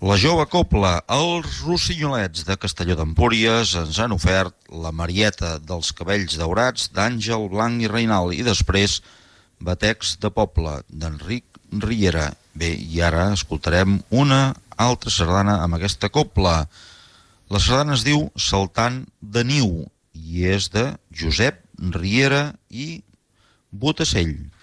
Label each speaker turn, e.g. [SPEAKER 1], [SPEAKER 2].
[SPEAKER 1] La jove copla, els Rossinolets de Castelló d'Empúries ens han ofert la Marieta dels cabells daurats d'Àngel Blanc i Reinal i després Batecs de Poble d'Enric Riera. Bé, i ara escoltarem una altra sardana amb aquesta copla. La sardana es diu Saltant de Niu i és de Josep Riera i Botacell.